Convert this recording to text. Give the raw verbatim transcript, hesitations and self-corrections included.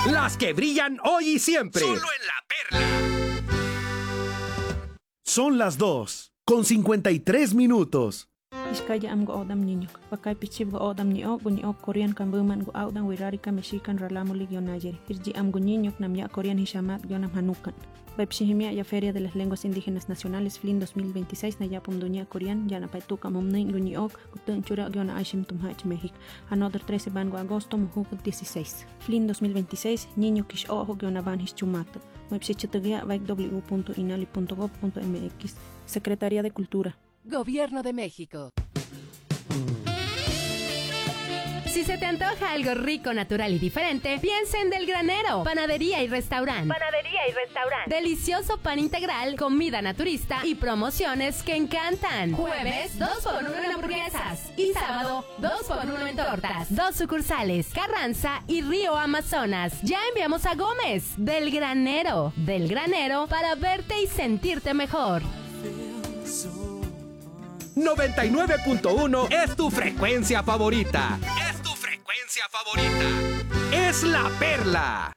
Las que brillan hoy y siempre. Solo en La Perla. Son las dos, con cincuenta y tres minutos. Iskaya am go odam niño. Bakay pichib go odam ni o guni o Korean kan buman go odam wirari ka mexican ralamo ligyon ayer. Irji am go niño nam ya Korean hishamat yonam hanukan. Baipshihimia ya Feria de las Lenguas Indígenas Nacionales Flin dos mil veintiséis na ya pumdunia Korean ya na paituka mumnay guni o gutun chura gyona aishim tumhach México. Another trece ban go agosto mujuk dieciséis. Flin dos mil veintiséis niño kish ojo gyona ban hischumat. Baipshichatugia baik w punto inali punto gov punto mx. Secretaría de Cultura. Gobierno de México. Si se te antoja algo rico, natural y diferente, piensa en Del Granero, panadería y restaurante. Panadería y restaurante. Delicioso pan integral, comida naturista y promociones que encantan. Jueves, dos por uno en hamburguesas. Y sábado, dos por uno en tortas. Dos sucursales, Carranza y Río Amazonas. Ya enviamos a Gómez. Del Granero. Del Granero para verte y sentirte mejor. noventa y nueve punto uno es tu frecuencia favorita. Es tu frecuencia favorita. Es La Perla.